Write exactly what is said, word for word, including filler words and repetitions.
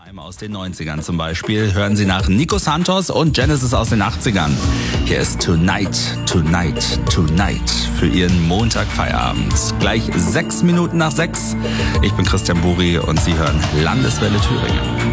Einmal aus den neunzigern zum Beispiel hören Sie nach Nico Santos und Genesis aus den achtzigern. Hier ist Tonight, Tonight, Tonight für Ihren Montagfeierabend. Gleich sechs Minuten nach sechs. Ich bin Christian Buri und Sie hören Landeswelle Thüringen.